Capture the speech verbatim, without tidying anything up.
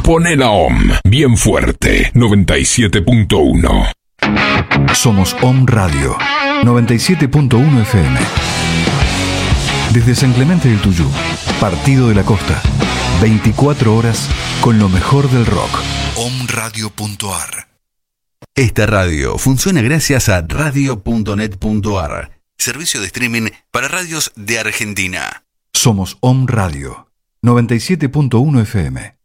Pone la O M bien fuerte. noventa y siete punto uno. Somos O M Radio. noventa y siete punto uno F M. Desde San Clemente del Tuyú, Partido de la Costa. veinticuatro horas con lo mejor del rock. omradio punto a r. Esta radio funciona gracias a radio punto net punto a r, servicio de streaming para radios de Argentina. Somos O M Radio, noventa y siete punto uno F M.